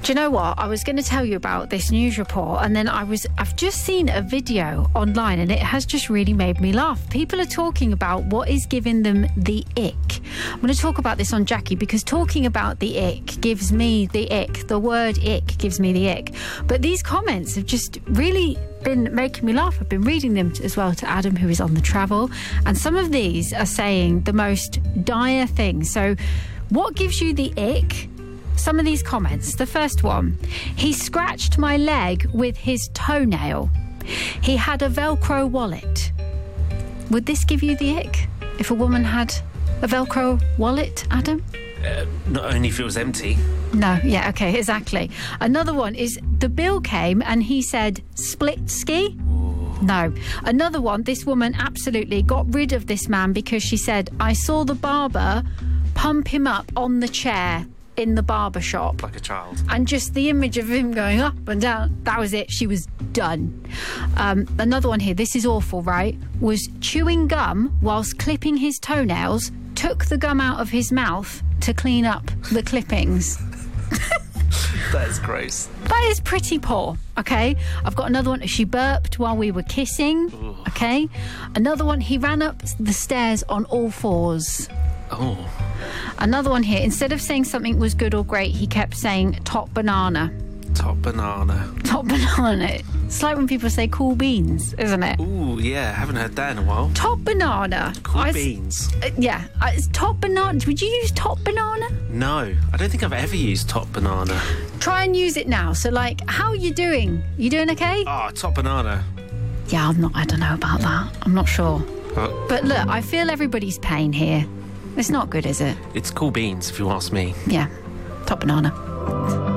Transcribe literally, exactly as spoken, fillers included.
Do you know what? I was going to tell you about this news report, and then I was, I've just seen a video online, and it has just really made me laugh. People are talking about what is giving them the ick. I'm going to talk about this on Jackie, because talking about the ick gives me the ick. The word ick gives me the ick. But these comments have just really been making me laugh. I've been reading them as well to Adam, who is on the travel, and some of these are saying the most dire things. So what gives you the ick? Some of these comments. The first one: he scratched my leg with his toenail. He had a Velcro wallet. Would this give you the ick if a woman had a Velcro wallet, Adam? Uh, not only if it was empty. No, yeah, okay, exactly. Another one is the bill came and he said split ski. Ooh. No. Another one, this woman absolutely got rid of this man because she said, I saw the barber pump him up on the chair in the barber shop. Like a child. And just the image of him going up and down, that was it. She was done. Um, another one here, this is awful, right? Was chewing gum whilst clipping his toenails, took the gum out of his mouth to clean up the clippings. That is gross. That is pretty poor, okay? I've got another one. She burped while we were kissing, Ooh. okay? Another one, he ran up the stairs on all fours. Oh. Another one here, instead of saying something was good or great, he kept saying top banana. Top banana. Top banana. It's like when people say cool beans, isn't it? Ooh, yeah, haven't heard that in a while. Top banana. Cool I, beans. Uh, yeah, uh, it's top banana. Would you use top banana? No, I don't think I've ever used top banana. Try and use it now. So, like, how are you doing? You doing okay? Ah, oh, top banana. Yeah, I'm not, I don't know about that. I'm not sure. Uh, But look, I feel everybody's pain here. It's not good, is it? it's cool beans, if you ask me. Yeah, top banana.